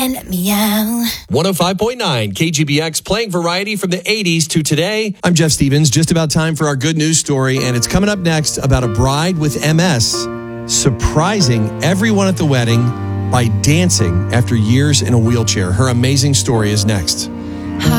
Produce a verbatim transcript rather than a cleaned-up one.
And meow. one oh five point nine K G B X, playing variety from the eighties to today. I'm Jeff Stevens. Just about time for our good news story, and it's coming up next about a bride with M S surprising everyone at the wedding by dancing after years in a wheelchair. Her amazing story is next.